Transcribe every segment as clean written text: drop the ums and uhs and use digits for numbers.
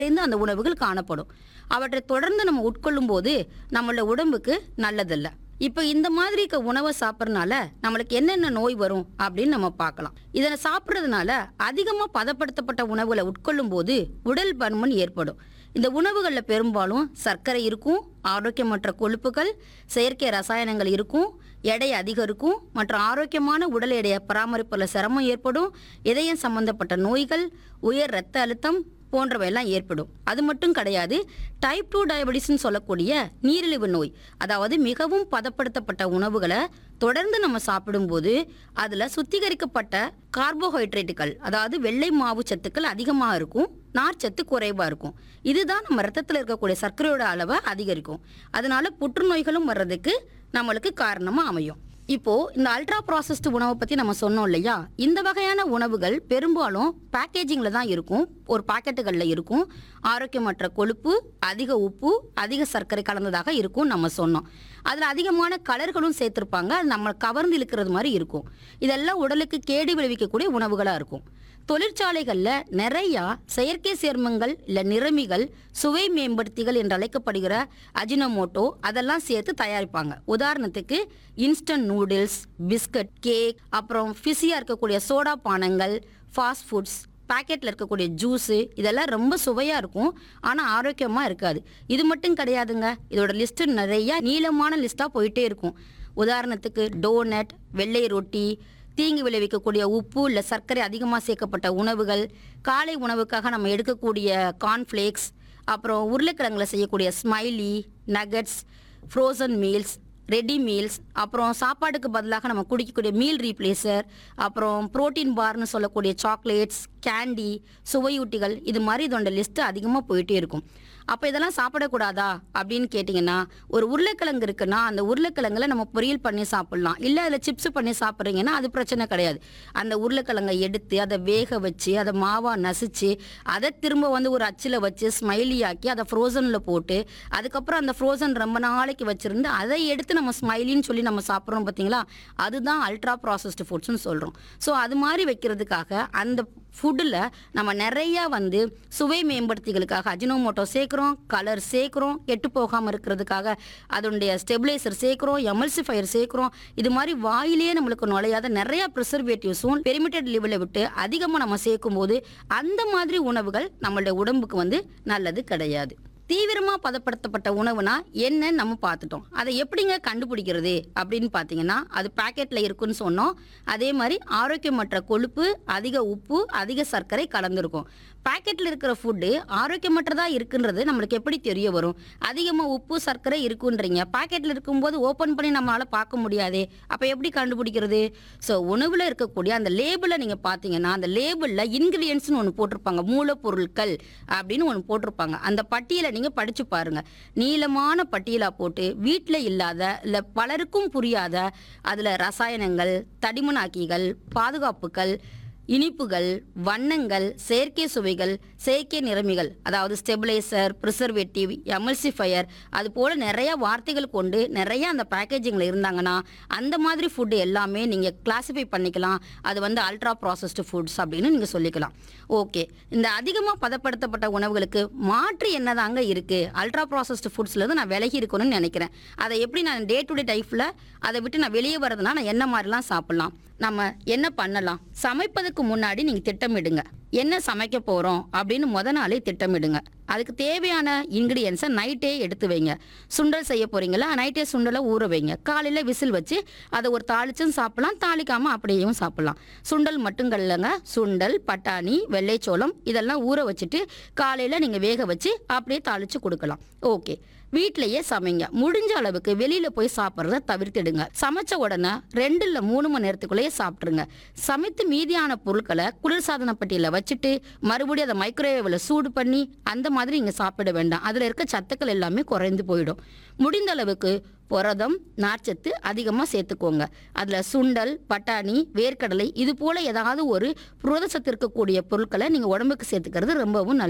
அந்த உணவுகள் காணப்படும். அவற்றை தொடர்ந்து நம்ம உட்கொள்ளும் போது நம்மளோட உடம்புக்கு நல்லதில்ல. இப்போ இந்த மாதிரி இருக்க உணவை சாப்பிட்றதுனால நம்மளுக்கு என்னென்ன நோய் வரும் அப்படின்னு நம்ம பார்க்கலாம். இதனை சாப்பிட்றதுனால அதிகமாக பதப்படுத்தப்பட்ட உணவுகளை உட்கொள்ளும் போது உடல் பருமன் ஏற்படும். இந்த உணவுகளில் பெரும்பாலும் சர்க்கரை இருக்கும், ஆரோக்கியமற்ற கொழுப்புகள், செயற்கை ரசாயனங்கள் இருக்கும், எடை அதிகம் இருக்கும் மற்றும் ஆரோக்கியமான உடல் எடையை பராமரிப்பில் சிரமம் ஏற்படும். இதயம் சம்பந்தப்பட்ட நோய்கள், உயர் இரத்த அழுத்தம் போன்றவையெல்லாம் ஏற்படும். அது மட்டும் கிடையாது, டைப் 2 டயபெட்டிஸ்ன்னு சொல்லக்கூடிய நீரிழிவு நோய், அதாவது மிகவும் பதப்படுத்தப்பட்ட உணவுகளை தொடர்ந்து நம்ம சாப்பிடும்போது அதில் சுத்திகரிக்கப்பட்ட கார்போஹைட்ரேட்டுகள், அதாவது வெள்ளை மாவு சத்துக்கள் அதிகமாக இருக்கும், நார்ச்சத்து குறைவாக இருக்கும். இதுதான் நம்ம ரத்தத்தில் இருக்கக்கூடிய சர்க்கரையோட அளவை அதிகரிக்கும். அதனால புற்றுநோய்களும் வர்றதுக்கு நம்மளுக்கு காரணமாக அமையும். இப்போ இந்த அல்ட்ரா ப்ராசஸ்டு உணவை பற்றி நம்ம சொன்னோம் இல்லையா, இந்த வகையான உணவுகள் பெரும்பாலும் பேக்கேஜிங்கில் தான் இருக்கும், ஒரு பாக்கெட்டுகளில் இருக்கும். ஆரோக்கியமற்ற கொழுப்பு, அதிக உப்பு, அதிக சர்க்கரை கலந்ததாக இருக்கும் நம்ம சொன்னோம். அதில் அதிகமான கலர்களும் சேர்த்துருப்பாங்க, அது நம்ம கவர்ந்து இழுக்கிறது மாதிரி இருக்கும். இதெல்லாம் உடலுக்கு கேடு விளைவிக்கக்கூடிய உணவுகளாக இருக்கும். தொழிற்சாலைகளில் நிறையா செயற்கை சேர்மங்கள் இல்லை நிறமிகள், சுவை மேம்படுத்திகள் என்று அழைக்கப்படுகிற அஜினோமோட்டோ அதெல்லாம் சேர்த்து தயாரிப்பாங்க. உதாரணத்துக்கு இன்ஸ்டன்ட் நூடுல்ஸ், பிஸ்கட், கேக், அப்புறம் ஃபிஸியாக இருக்கக்கூடிய சோடா பானங்கள், ஃபாஸ்ட் ஃபுட்ஸ், பாக்கெட்டில் இருக்கக்கூடிய ஜூஸு, இதெல்லாம் ரொம்ப சுவையாக இருக்கும், ஆனால் ஆரோக்கியமாக இருக்காது. இது மட்டும் கிடையாதுங்க, இதோட லிஸ்ட்டு நிறையா நீளமான லிஸ்ட்டாக போயிட்டே இருக்கும். உதாரணத்துக்கு டோனட், வெள்ளை ரொட்டி, தீங்கு விளைவிக்கக்கூடிய உப்பு இல்லை சர்க்கரை அதிகமாக சேர்க்கப்பட்ட உணவுகள், காலை உணவுக்காக நம்ம எடுக்கக்கூடிய கார்ன்ஃப்ளேக்ஸ், அப்புறம் உருளைக்கிழங்குல செய்யக்கூடிய smiley, nuggets, frozen meals, ready meals, அப்புறம் சாப்பாட்டுக்கு பதிலாக நம்ம குடிக்கக்கூடிய மீல் ரீப்ளேசர், அப்புறம் புரோட்டீன் பார்னு சொல்லக்கூடிய சாக்லேட்ஸ், கேண்டி, சுவையூட்டிகள், இது மாதிரி இதோட லிஸ்ட்டு அதிகமாக போயிட்டே இருக்கும். அப்போ இதெல்லாம் சாப்பிடக்கூடாதா அப்படின்னு கேட்டிங்கன்னா, ஒரு உருளைக்கிழங்கு இருக்குன்னா அந்த உருளைக்கிழங்குல நம்ம பொரியல் பண்ணி சாப்பிட்லாம், இல்லை அதில் சிப்ஸ் பண்ணி சாப்பிட்றீங்கன்னா அது பிரச்சனை கிடையாது. அந்த உருளைக்கிழங்கை எடுத்து அதை வேக வச்சு அதை மாவாக நசிச்சு அதை திரும்ப ஒரு அச்சில் வச்சு ஸ்மைலி ஆக்கி அதை ஃப்ரோசனில் போட்டு அதுக்கப்புறம் அந்த ஃப்ரோசன் ரொம்ப நாளைக்கு வச்சுருந்து அதை எடுத்து நம்ம ஸ்மைலின்னு சொல்லி நம்ம சாப்பிட்றோம் பார்த்தீங்களா, அதுதான் அல்ட்ரா ப்ராசஸ்டு ஃபுட்ஸ்ன்னு சொல்கிறோம். ஸோ அது மாதிரி வைக்கிறதுக்காக அந்த ஃபுட்டில் நம்ம நிறையா சுவை மேம்படுத்திகளுக்காக அஜினோமோட்டோ சேர்க்குறோம், கலர் சேர்க்குறோம், கெட்டு போகாமல் இருக்கிறதுக்காக அதனுடைய ஸ்டெபிலைசர் சேர்க்குறோம், எமல்சிஃபயர் சேர்க்குறோம். இது மாதிரி வாயிலேயே நம்மளுக்கு நுழையாத நிறையா ப்ரிசர்வேட்டிவ்ஸும் பெரிமிட்டட் லெவலில் விட்டு அதிகமாக நம்ம சேர்க்கும் போது அந்த மாதிரி உணவுகள் நம்மளுடைய உடம்புக்கு நல்லது கிடையாது. தீவிரமாக பதப்படுத்தப்பட்ட உணவுனா என்னன்னு நம்ம பார்த்துட்டோம். அதை எப்படிங்க கண்டுபிடிக்கிறது அப்படின்னு பார்த்தீங்கன்னா, அது பேக்கெட்டில் இருக்குன்னு சொன்னோம். அதே மாதிரி ஆரோக்கியமற்ற கொழுப்பு, அதிக உப்பு, அதிக சர்க்கரை கலந்துருக்கும். பேக்கெட்டில் இருக்கிற ஃபுட்டு ஆரோக்கியமற்றதாக இருக்குன்றது நம்மளுக்கு எப்படி தெரிய வரும்? அதிகமாக உப்பு சர்க்கரை இருக்குன்றீங்க, பேக்கெட்டில் இருக்கும்போது ஓப்பன் பண்ணி நம்மளால் பார்க்க முடியாதே, அப்போ எப்படி கண்டுபிடிக்கிறது? ஸோ உணவில் இருக்கக்கூடிய அந்த லேபிளை நீங்கள் பார்த்தீங்கன்னா, அந்த லேபிளில் இன்க்ரீடியன்ட்ஸ்னு ஒன்று போட்டிருப்பாங்க, மூலப்பொருட்கள் அப்படின்னு ஒன்று போட்டிருப்பாங்க. அந்த பட்டியலை நீங்கள் படித்து பாருங்கள். நீளமான பட்டியலாக போட்டு வீட்டில் இல்லாத இல்லை பலருக்கும் புரியாத அதில் ரசாயனங்கள், தடிமனாக்கிகள், பாதுகாப்புகள், இனிப்புகள், வண்ணங்கள், செயற்கை சுவைகள், செயற்கை நிறமிகள், அதாவது ஸ்டெபிலைசர், ப்ரிசர்வேட்டிவ், எமல்சிஃபயர், அது போல் நிறைய வார்த்தைகள் கொண்டு நிறைய அந்த பேக்கேஜிங்கில் இருந்தாங்கன்னா அந்த மாதிரி ஃபுட்டு எல்லாமே நீங்கள் கிளாஸிஃபை பண்ணிக்கலாம். அது அல்ட்ரா ப்ராசஸ்டு ஃபுட்ஸ் அப்படின்னு நீங்கள் சொல்லிக்கலாம். ஓகே, இந்த அதிகமாக பதப்படுத்தப்பட்ட உணவுகளுக்கு மாற்று என்னதாங்க இருக்குது? அல்ட்ரா ப்ராசஸ்டு ஃபுட்ஸ்லேருந்து நான் விலகி இருக்கணும்னு நினைக்கிறேன். அதை எப்படி நான் டே டு டே லைஃப்பில் அதை விட்டு நான் வெளியே வரதுனா நான் என்ன மாதிரிலாம் சாப்பிட்லாம், நம்ம என்ன பண்ணலாம்? சமைப்பதுக்கு முன்னாடி நீங்கள் திட்டமிடுங்க, என்ன சமைக்க போகிறோம் அப்படின்னு நாளே திட்டமிடுங்க. அதுக்கு தேவையான இன்க்ரீடியன்ஸை நைட்டே எடுத்து வைங்க. சுண்டல் செய்ய போகிறீங்களா, நைட்டே சுண்டலை ஊற வைங்க. காலையில் விசில் வச்சு அதை ஒரு தாளிச்சும் சாப்பிட்லாம், தாளிக்காமல் அப்படியும் சாப்பிட்லாம். சுண்டல் மட்டும் இல்லைங்க, சுண்டல், பட்டாணி, வெள்ளைச்சோளம் இதெல்லாம் ஊற வச்சுட்டு காலையில் நீங்கள் வேக வச்சு அப்படியே தாளித்து கொடுக்கலாம். ஓகே, வீட்டிலையே சமைங்க. முடிஞ்ச அளவுக்கு வெளியில் போய் சாப்பிட்றத தவிர்த்துடுங்க. சமைச்ச உடனே 2 இல்லை 3 மணி நேரத்துக்குள்ளேயே சாப்பிட்ருங்க. சமைத்து மீதியான பொருட்களை குளிர்சாதன பெட்டியில் வச்சுட்டு மறுபடியும் அதை மைக்ரோவேவில் சூடு பண்ணி அந்த மாதிரி நீங்கள் சாப்பிட வேண்டாம். அதில் இருக்க சத்துக்கள் எல்லாமே குறைந்து போயிடும். முடிந்த அளவுக்கு புரதம், நார்ச்சத்து அதிகமாக சேர்த்துக்கோங்க. அதில் சுண்டல், பட்டாணி, வேர்க்கடலை இது போல் ஏதாவது ஒரு புரதச்சத்து இருக்கக்கூடிய பொருட்களை நீங்கள் உடம்புக்கு சேர்த்துக்கிறது ரொம்பவும் நல்லது.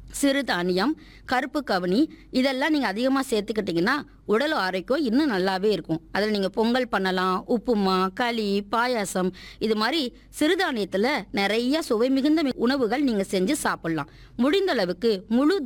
சிறுதானியம், கருப்பு கவுனி இதெல்லாம் நீங்கள் அதிகமாக சேர்த்துக்கிட்டிங்கன்னா உடல் ஆரோக்கியம் இன்னும் நல்லாவே இருக்கும். அதில் நீங்கள் பொங்கல் பண்ணலாம், உப்புமா, களி, பாயாசம் இது மாதிரி சிறுதானியத்தில் நிறைய சுவை மிகுந்த உணவுகள் நீங்கள் செஞ்சு சாப்பிடலாம். முடிந்த அளவுக்கு முழு